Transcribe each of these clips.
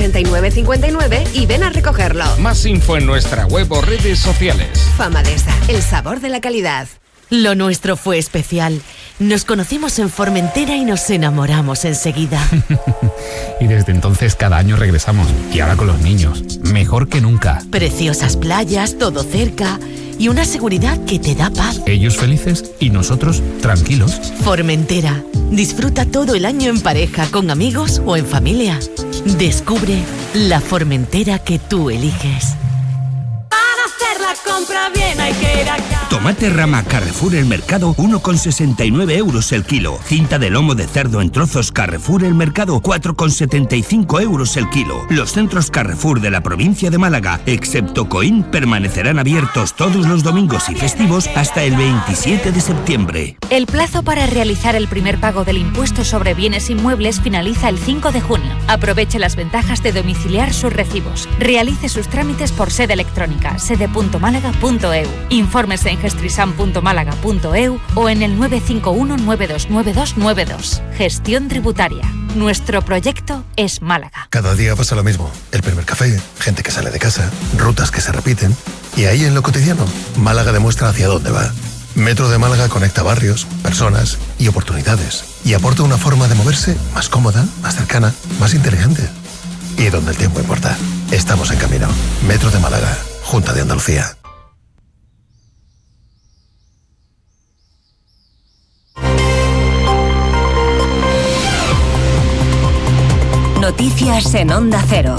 69,59 y ven a recogerlo. Más info en nuestra web o redes sociales. Famadesa, el sabor de la calidad. Lo nuestro fue especial. Nos conocimos en Formentera y nos enamoramos enseguida. Y desde entonces cada año regresamos. Y ahora con los niños. Mejor que nunca. Preciosas playas, todo cerca y una seguridad que te da paz. Ellos felices y nosotros tranquilos. Formentera. Disfruta todo el año en pareja, con amigos o en familia. Descubre la Formentera que tú eliges. Compra bien, hay que ir acá. Tomate rama Carrefour El Mercado, 1,69 euros el kilo. Cinta de lomo de cerdo en trozos Carrefour El Mercado, 4,75 euros el kilo. Los centros Carrefour de la provincia de Málaga, excepto Coín, permanecerán abiertos todos los domingos y festivos hasta el 27 de septiembre. El plazo para realizar el primer pago del impuesto sobre bienes inmuebles finaliza el 5 de junio. Aproveche las ventajas de domiciliar sus recibos. Realice sus trámites por sede electrónica, sede.málaga.eu. Infórmese en gestrisam.málaga.eu o en el 951-929292. Gestión tributaria. Nuestro proyecto es Málaga. Cada día pasa lo mismo. El primer café, gente que sale de casa, rutas que se repiten. Y ahí en lo cotidiano, Málaga demuestra hacia dónde va. Metro de Málaga conecta barrios, personas y oportunidades. Y aporta una forma de moverse más cómoda, más cercana, más inteligente. Y donde el tiempo importa. Estamos en camino. Metro de Málaga. Junta de Andalucía. Noticias en Onda Cero.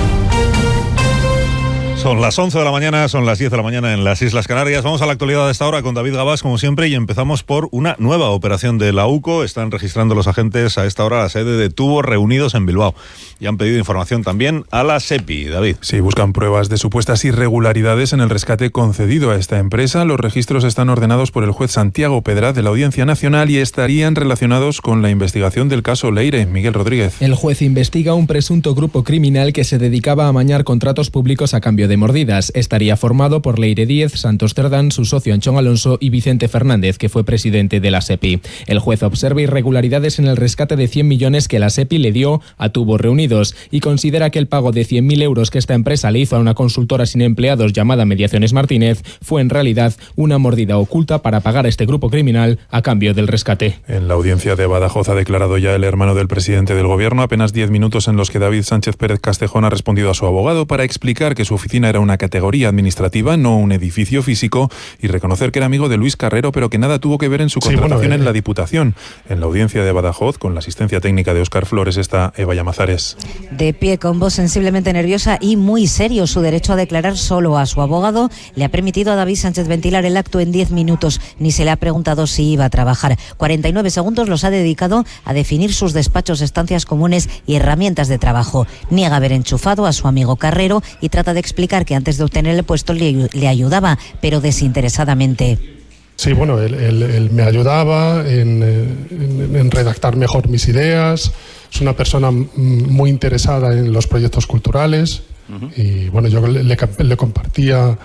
Son las 11 de la mañana, son las 10 de la mañana en las Islas Canarias. Vamos a la actualidad de esta hora con David Gabás, como siempre, y empezamos por una nueva operación de la UCO. Están registrando los agentes a esta hora la sede de Tubos Reunidos en Bilbao. Y han pedido información también a la SEPI. David. Sí, buscan pruebas de supuestas irregularidades en el rescate concedido a esta empresa. Los registros están ordenados por el juez Santiago Pedraz de la Audiencia Nacional y estarían relacionados con la investigación del caso Leire. Miguel Rodríguez. El juez investiga un presunto grupo criminal que se dedicaba a amañar contratos públicos a cambio de mordidas. Estaría formado por Leire Díez, Santos Cerdán, su socio Anchón Alonso y Vicente Fernández, que fue presidente de la SEPI. El juez observa irregularidades en el rescate de 100 millones que la SEPI le dio a Tubos Reunidos y considera que el pago de 100.000 euros que esta empresa le hizo a una consultora sin empleados llamada Mediaciones Martínez fue en realidad una mordida oculta para pagar a este grupo criminal a cambio del rescate. En la audiencia de Badajoz ha declarado ya el hermano del presidente del gobierno, apenas 10 minutos en los que David Sánchez Pérez Castejón ha respondido a su abogado para explicar que su oficina era una categoría administrativa, no un edificio físico, y reconocer que era amigo de Luis Carrero, pero que nada tuvo que ver en su contratación en la Diputación. En la audiencia de Badajoz, con la asistencia técnica de Óscar Flores, está Eva Llamazares. De pie, con voz sensiblemente nerviosa y muy serio, su derecho a declarar solo a su abogado le ha permitido a David Sánchez ventilar el acto en 10 minutos. Ni se le ha preguntado si iba a trabajar. 49 segundos los ha dedicado a definir sus despachos, estancias comunes y herramientas de trabajo. Niega haber enchufado a su amigo Carrero y trata de explicar que antes de obtener el puesto le ayudaba, pero desinteresadamente. Sí, bueno, él me ayudaba en redactar mejor mis ideas. Es una persona muy interesada en los proyectos culturales. Y bueno, yo le compartía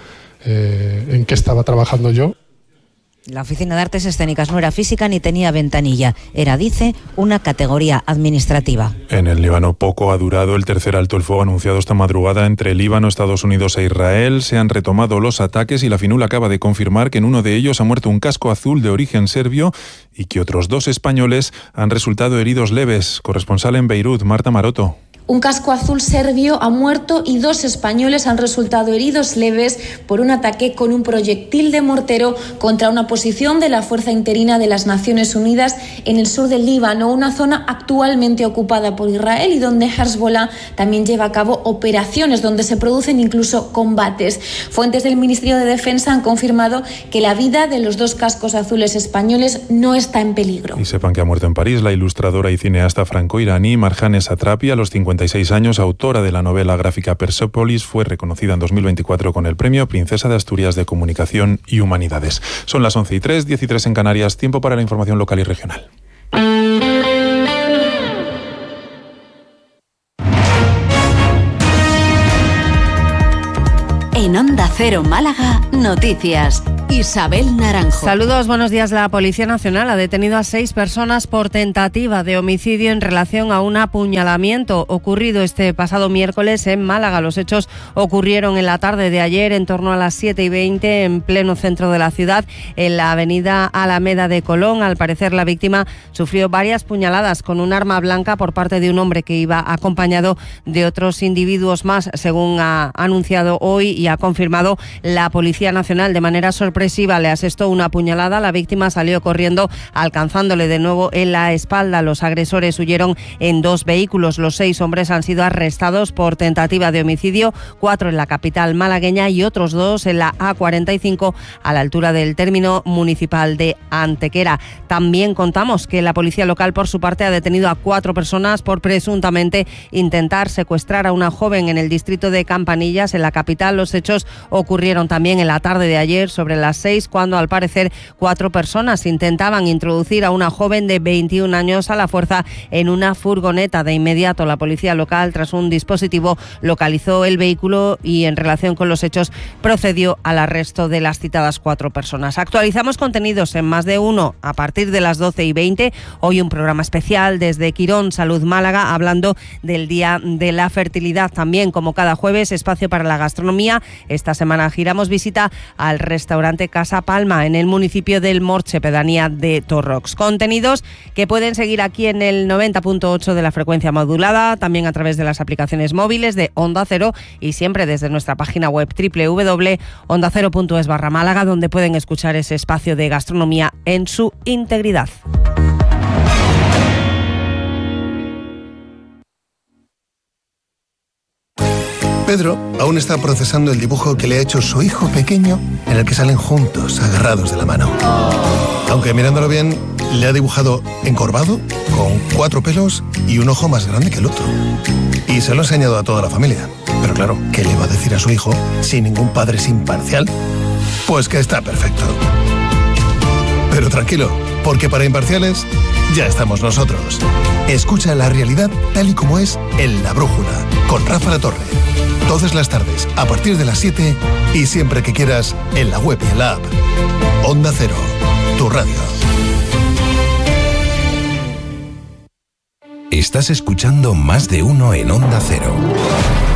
en qué estaba trabajando yo. La Oficina de Artes Escénicas no era física ni tenía ventanilla. Era, dice, una categoría administrativa. En el Líbano poco ha durado el tercer alto el fuego anunciado esta madrugada entre Líbano, Estados Unidos e Israel. Se han retomado los ataques y la FINUL acaba de confirmar que en uno de ellos ha muerto un casco azul de origen serbio y que otros 2 españoles han resultado heridos leves. Corresponsal en Beirut, Marta Maroto. Un casco azul serbio ha muerto y 2 españoles han resultado heridos leves por un ataque con un proyectil de mortero contra una posición de la Fuerza Interina de las Naciones Unidas en el sur del Líbano, una zona actualmente ocupada por Israel y donde Hezbollah también lleva a cabo operaciones donde se producen incluso combates. Fuentes del Ministerio de Defensa han confirmado que la vida de los 2 cascos azules españoles no está en peligro. Y sepan que ha muerto en París la ilustradora y cineasta franco-iraní Marjane Satrapi a los 56 años, autora de la novela gráfica Persepolis. Fue reconocida en 2024 con el premio Princesa de Asturias de Comunicación y Humanidades. Son las 11:03, 10:03 en Canarias. Tiempo para la información local y regional. En Onda Cero Málaga, noticias. Isabel Naranjo. Saludos, buenos días. La Policía Nacional ha detenido a 6 personas por tentativa de homicidio en relación a un apuñalamiento ocurrido este pasado miércoles en Málaga. Los hechos ocurrieron en la tarde de ayer, en torno a las 7:20, en pleno centro de la ciudad, en la avenida Alameda de Colón. Al parecer, la víctima sufrió varias puñaladas con un arma blanca por parte de un hombre que iba acompañado de otros individuos más, según ha anunciado hoy y ha confirmado la Policía Nacional. De manera sorpresiva le asestó una puñalada. La víctima salió corriendo, alcanzándole de nuevo en la espalda. Los agresores huyeron en 2 vehículos. Los 6 hombres han sido arrestados por tentativa de homicidio, 4 en la capital malagueña y otros 2 en la A45 a la altura del término municipal de Antequera. También contamos que la policía local, por su parte, ha detenido a 4 personas por presuntamente intentar secuestrar a una joven en el distrito de Campanillas, en la capital. Los hechos ocurrieron también en la tarde de ayer, sobre las 6, cuando al parecer 4 personas intentaban introducir a una joven de 21 años a la fuerza en una furgoneta. De inmediato, la policía local, tras un dispositivo, localizó el vehículo y, en relación con los hechos, procedió al arresto de las citadas 4 personas. Actualizamos contenidos en Más de Uno a partir de las 12:20. Hoy un programa especial desde Quirón Salud Málaga, hablando del Día de la Fertilidad. También, como cada jueves, espacio para la gastronomía. Esta semana giramos visita al restaurante Casa Palma, en el municipio del Morche, pedanía de Torrox. Contenidos que pueden seguir aquí en el 90.8 de la frecuencia modulada, también a través de las aplicaciones móviles de Onda Cero y siempre desde nuestra página web www.ondacero.es/Málaga, donde pueden escuchar ese espacio de gastronomía en su integridad. Pedro aún está procesando el dibujo que le ha hecho su hijo pequeño, en el que salen juntos, agarrados de la mano. Aunque mirándolo bien, le ha dibujado encorvado, con 4 pelos y un ojo más grande que el otro. Y se lo ha enseñado a toda la familia. Pero claro, ¿qué le va a decir a su hijo si ningún padre es imparcial? Pues que está perfecto. Pero tranquilo, porque para imparciales ya estamos nosotros. Escucha la realidad tal y como es en La Brújula, con Rafa La Torre. Todas las tardes, a partir de las 7 y siempre que quieras, en la web y en la app. Onda Cero, tu radio. Estás escuchando Más de Uno en Onda Cero.